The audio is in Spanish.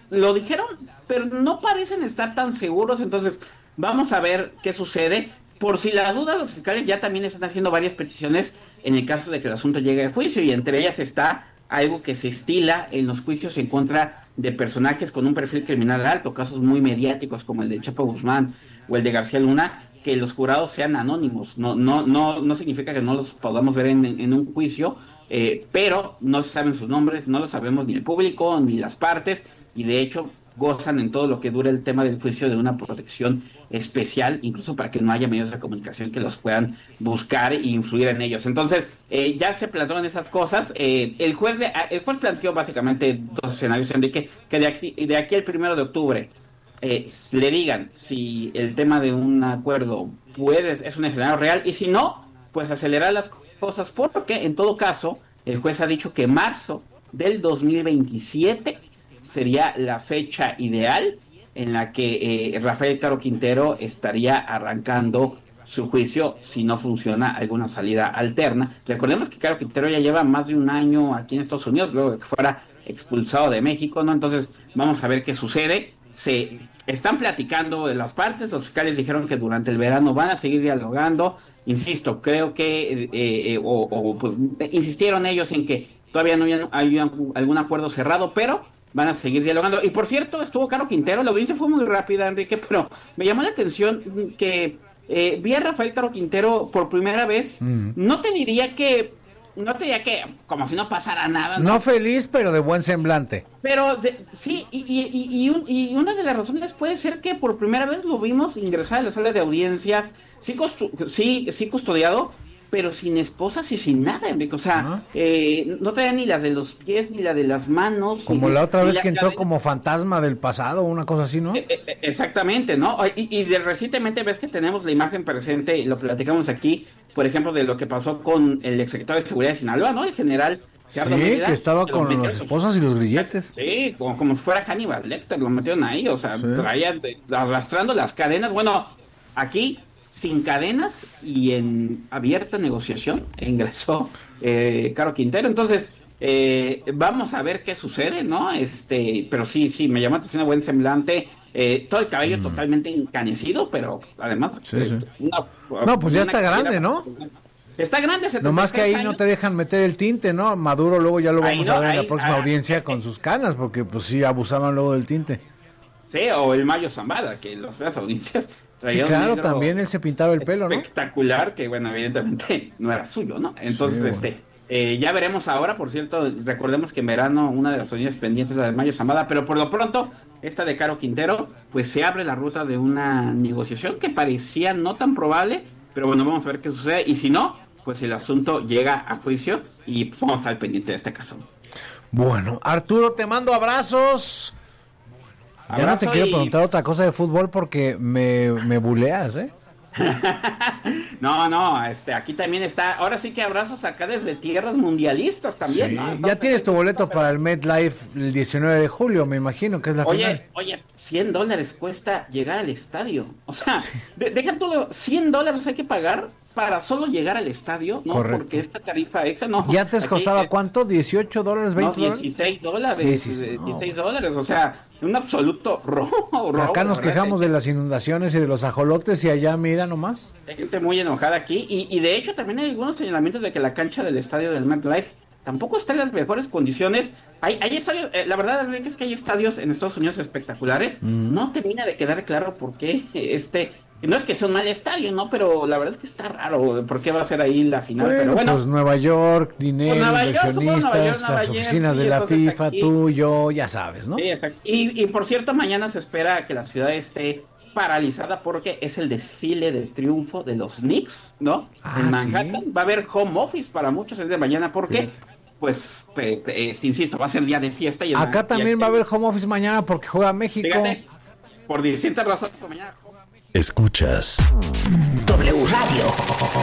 lo dijeron, pero no parecen estar tan seguros, entonces vamos a ver qué sucede. Por si la duda, los fiscales ya también están haciendo varias peticiones en el caso de que el asunto llegue a juicio, y entre ellas está algo que se estila en los juicios en contra de personajes con un perfil criminal alto, casos muy mediáticos como el de Chapo Guzmán o el de García Luna, que los jurados sean anónimos. No significa que no los podamos ver en un juicio, pero no se saben sus nombres, no lo sabemos ni el público ni las partes, y de hecho gozan en todo lo que dure el tema del juicio de una protección especial, incluso para que no haya medios de comunicación que los puedan buscar e influir en ellos. Entonces, ya se plantearon esas cosas. El juez planteó básicamente dos escenarios, Enrique, que de aquí al 1 de octubre le digan si el tema de un acuerdo es un escenario real, y si no, pues acelerar las cosas, porque en todo caso el juez ha dicho que marzo del 2027 sería la fecha ideal en la que Rafael Caro Quintero estaría arrancando su juicio si no funciona alguna salida alterna. Recordemos que Caro Quintero ya lleva más de un año aquí en Estados Unidos, luego de que fuera expulsado de México, ¿no? Entonces vamos a ver qué sucede. Se están platicando de las partes, los fiscales dijeron que durante el verano van a seguir dialogando. Insisto, creo que pues insistieron ellos en que todavía no hay algún acuerdo cerrado, pero van a seguir dialogando. Y por cierto, estuvo Caro Quintero, la audiencia fue muy rápida, Enrique, pero me llamó la atención que vi a Rafael Caro Quintero por primera vez. No te diría que como si no pasara nada, no feliz, pero de buen semblante. Pero sí, y una de las razones puede ser que por primera vez lo vimos ingresar a la sala de audiencias, sí custodiado, pero sin esposas y sin nada, Enrique. O sea, no traía ni las de los pies ni la de las manos. Como la otra vez que entró como fantasma del pasado, una cosa así, ¿no? Exactamente, ¿no? Y recientemente ves que tenemos la imagen presente, y lo platicamos aquí, por ejemplo, de lo que pasó con el exsecretario de Seguridad de Sinaloa, ¿no? El general Gerardo Mérida, que estaba con las esposas y los grilletes. Sí, como si fuera Hannibal Lecter, lo metieron ahí, o sea, traía arrastrando las cadenas. Bueno, aquí sin cadenas y en abierta negociación ingresó Caro Quintero. Entonces vamos a ver qué sucede, ¿no? Pero sí, me llamó la atención, buen semblante, todo el cabello totalmente encanecido, pero además pues ya está grande, ¿no? Está grande, 73 nomás que ahí años. No te dejan meter el tinte, ¿no? Maduro luego ya lo vamos a ver en la próxima audiencia con sus canas, porque pues sí abusaban luego del tinte. Sí, o el Mayo Zambada, que en las audiencias sí, claro, también él se pintaba el pelo, ¿no? Espectacular, que bueno, evidentemente no era suyo, ¿no? Entonces, ya veremos ahora. Por cierto, recordemos que en verano una de las audiencias pendientes es la de Mayo Zambada, pero por lo pronto, esta de Caro Quintero, pues se abre la ruta de una negociación que parecía no tan probable, pero bueno, vamos a ver qué sucede, y si no, pues el asunto llega a juicio, y pues vamos a estar pendiente de este caso. Bueno, Arturo, te mando abrazos. Ya no te quiero preguntar otra cosa de fútbol porque me buleas, ¿eh? No, aquí también está. Ahora sí que abrazos acá desde tierras mundialistas también, sí, ¿no? Ya tienes tu boleto para el MetLife el 19 de julio, me imagino que es la final. Oye, $100 cuesta llegar al estadio. O sea, deja todo, $100 hay que pagar para solo llegar al estadio, ¿no? Correcto. Porque esta tarifa extra, no. ¿Y antes costaba cuánto? ¿$18, $20? No, $16. $16, o sea, un absoluto robo. Acá nos quejamos de las inundaciones y de los ajolotes, y allá mira nomás. Hay gente muy enojada aquí, y de hecho también hay algunos señalamientos de que la cancha del estadio del MetLife tampoco está en las mejores condiciones. Hay estadios, la verdad es que hay estadios en Estados Unidos espectaculares. No termina de quedar claro por qué no es que sea un mal estadio, ¿no? Pero la verdad es que está raro por qué va a ser ahí la final. Pero bueno, pues Nueva York, dinero, inversionistas, las oficinas de la FIFA, aquí, tú, yo, ya sabes, ¿no? Sí, exacto. Y por cierto, mañana se espera que la ciudad esté paralizada porque es el desfile de triunfo de los Knicks, ¿no? En Manhattan. ¿Sí? Va a haber home office para muchos el de mañana porque, pues, insisto, va a ser día de fiesta. Y acá también va a haber home office mañana porque juega México. Fíjate, por distintas razones, mañana juega México. Escuchas W Radio.